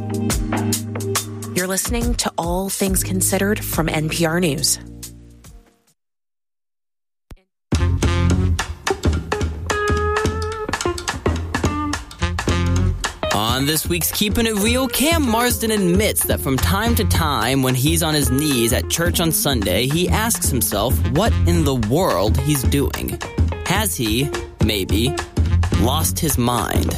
You're listening to All Things Considered from NPR News. On this week's Keeping It Real, Cam Marsden admits that from time to time when he's on his knees at church on Sunday, he asks himself what in the world he's doing. Has he, maybe, lost his mind?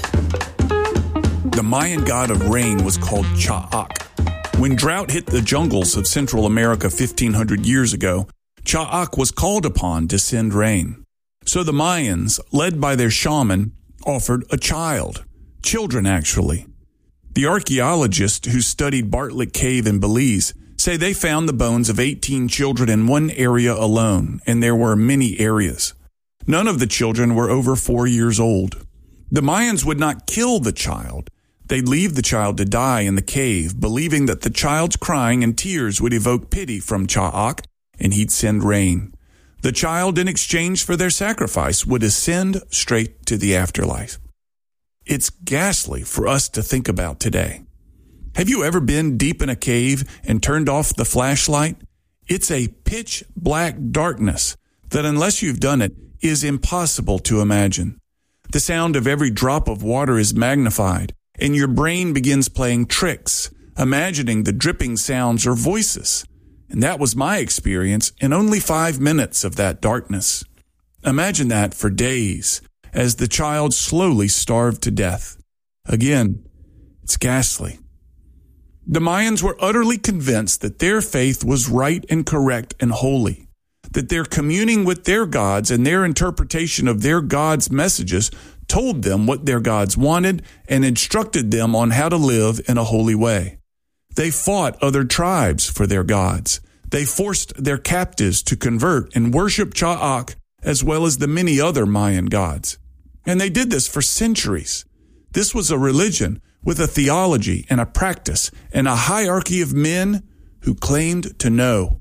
The Mayan god of rain was called Cha'ac. When drought hit the jungles of Central America 1,500 years ago, Cha'ac was called upon to send rain. So the Mayans, led by their shaman, offered a child. Children, actually. The archaeologists who studied Bartlett Cave in Belize say they found the bones of 18 children in one area alone, and there were many areas. None of the children were over 4 years old. The Mayans would not kill the child. They'd leave the child to die in the cave, believing that the child's crying and tears would evoke pity from Cha'ac, and he'd send rain. The child, in exchange for their sacrifice, would ascend straight to the afterlife. It's ghastly for us to think about today. Have you ever been deep in a cave and turned off the flashlight? It's a pitch black darkness that, unless you've done it, is impossible to imagine. The sound of every drop of water is magnified, and your brain begins playing tricks, imagining the dripping sounds or voices. And that was my experience in only 5 minutes of that darkness. Imagine that for days, as the child slowly starved to death. Again, it's ghastly. The Mayans were utterly convinced that their faith was right and correct and holy, that their communing with their gods and their interpretation of their gods' messages told them what their gods wanted and instructed them on how to live in a holy way. They fought other tribes for their gods. They forced their captives to convert and worship Cha'ac as well as the many other Mayan gods. And they did this for centuries. This was a religion with a theology and a practice and a hierarchy of men who claimed to know.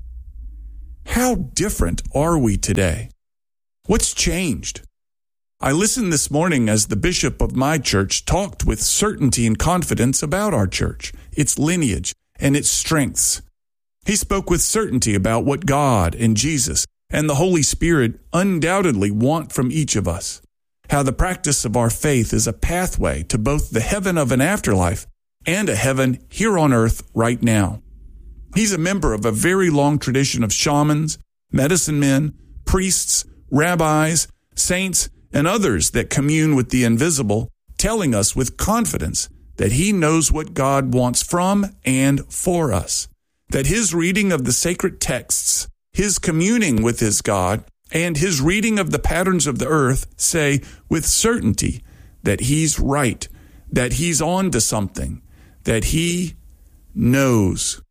How different are we today? What's changed? I listened this morning as the bishop of my church talked with certainty and confidence about our church, its lineage, and its strengths. He spoke with certainty about what God and Jesus and the Holy Spirit undoubtedly want from each of us. How the practice of our faith is a pathway to both the heaven of an afterlife and a heaven here on earth right now. He's a member of a very long tradition of shamans, medicine men, priests, rabbis, saints, and others that commune with the invisible, telling us with confidence that he knows what God wants from and for us, that his reading of the sacred texts, his communing with his God, and his reading of the patterns of the earth say with certainty that he's right, that he's on to something, that he knows.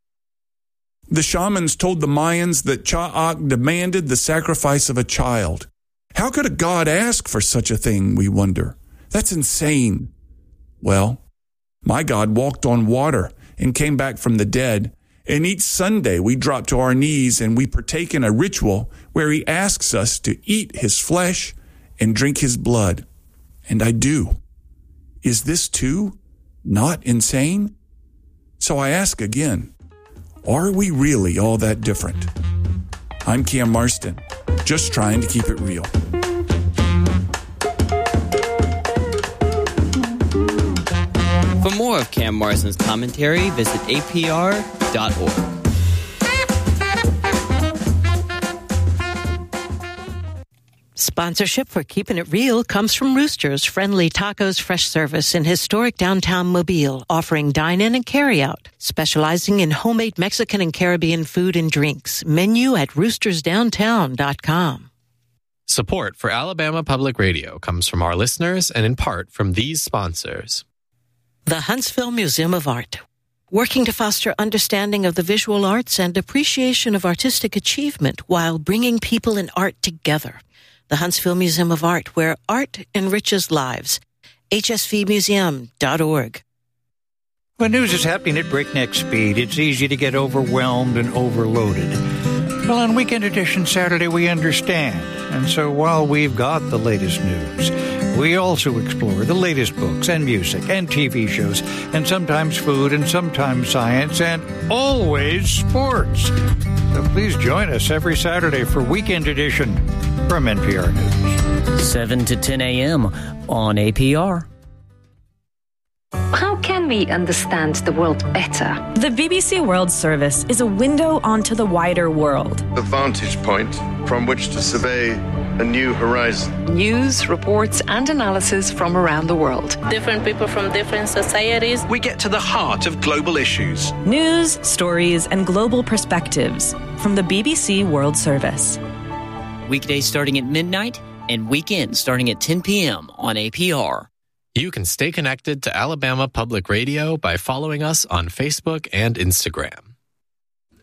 The shamans told the Mayans that Cha'ac demanded the sacrifice of a child. How could a god ask for such a thing, we wonder? That's insane. Well, my God walked on water and came back from the dead. And each Sunday we drop to our knees and we partake in a ritual where he asks us to eat his flesh and drink his blood. And I do. Is this too not insane? So I ask again, are we really all that different? I'm Cam Marsden, just trying to keep it real. For more of Cam Marsden's commentary, visit apr.org. Sponsorship for Keeping It Real comes from Rooster's Friendly Tacos Fresh Service in historic downtown Mobile, offering dine-in and carry-out, specializing in homemade Mexican and Caribbean food and drinks. Menu at roostersdowntown.com. Support for Alabama Public Radio comes from our listeners and in part from these sponsors. The Huntsville Museum of Art, working to foster understanding of the visual arts and appreciation of artistic achievement while bringing people and art together. The Huntsville Museum of Art, where art enriches lives. hsvmuseum.org. When news is happening at breakneck speed, it's easy to get overwhelmed and overloaded. Well, on Weekend Edition Saturday, we understand. And so while we've got the latest news, We also explore the latest books and music and TV shows, and sometimes food and sometimes science, and always sports. So please join us every Saturday for Weekend Edition from NPR News. 7 to 10 a.m. on APR. How can we understand the world better? The BBC World Service is a window onto the wider world. A vantage point from which to survey a new horizon. News, reports, and analysis from around the world. Different people from different societies. We get to the heart of global issues. News, stories, and global perspectives from the BBC World Service. Weekdays starting at midnight and weekends starting at 10 p.m. on APR. You can stay connected to Alabama Public Radio by following us on Facebook and Instagram.